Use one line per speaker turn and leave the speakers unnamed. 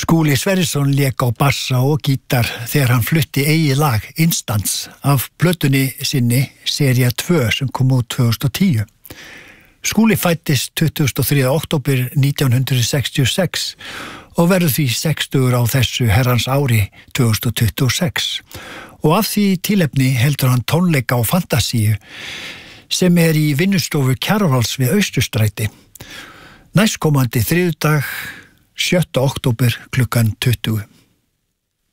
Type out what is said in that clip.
Skúli Sverrisson lék á bassa og gítar þegar hann flutti eigið lag Instance af plötunni sinni Sería 2 sem kom út 2010. Skúli fæddist 23. október 1966 og verður því 60 á þessu herrans ári 2026 og af því tilefni heldur hann tónleika á Fantasíu sem í vinnustofu Kjarvals við Austurstræti. Næstkomandi þriðjudag 7. október klukkan 20.